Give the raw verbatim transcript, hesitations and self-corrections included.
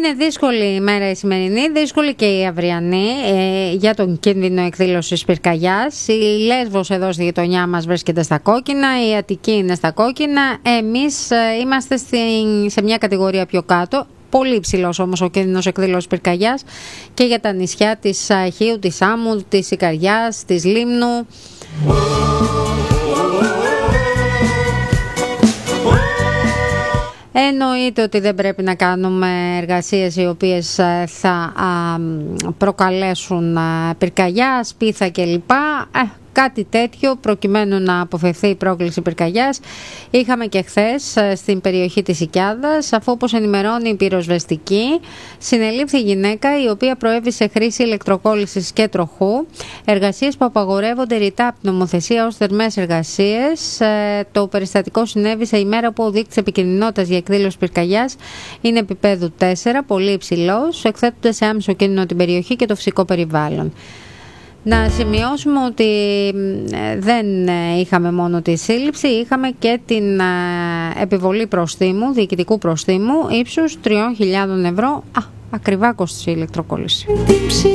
Είναι δύσκολη η μέρα η σημερινή, δύσκολη και η αυριανή ε, για τον κίνδυνο εκδήλωσης πυρκαγιάς. Η Λέσβος εδώ στη γειτονιά μας βρίσκεται στα κόκκινα, η Αττική είναι στα κόκκινα. Εμείς ε, είμαστε στην, σε μια κατηγορία πιο κάτω. Πολύ υψηλός όμως ο κίνδυνος εκδήλωσης πυρκαγιάς και για τα νησιά της Χίου, της Άμμου, της Ικαριάς, της Λίμνου. Εννοείται ότι δεν πρέπει να κάνουμε εργασίες οι οποίες θα προκαλέσουν πυρκαγιά, σπίθα κλπ. Κάτι τέτοιο προκειμένου να αποφευθεί η πρόκληση πυρκαγιάς. Είχαμε και χθες στην περιοχή της Οικιάδας, αφού όπως ενημερώνει η πυροσβεστική, συνελήφθη γυναίκα η οποία προέβησε χρήση ηλεκτροκόλλησης και τροχού, εργασίες που απαγορεύονται ρητά από την νομοθεσία ως θερμές εργασίες. Το περιστατικό συνέβη σε ημέρα που ο δείκτης επικινδυνότητας για εκδήλωση πυρκαγιάς είναι επίπεδου τέσσερα, πολύ υψηλός, εκθέτοντας σε άμεσο κίνδυνο την περιοχή και το φυσικό περιβάλλον. Να σημειώσουμε ότι δεν είχαμε μόνο τη σύλληψη, είχαμε και την επιβολή προστίμου, διοικητικού προστίμου ύψους τριών χιλιάδων ευρώ. Α, ακριβά κόστος η ηλεκτροκόλληση.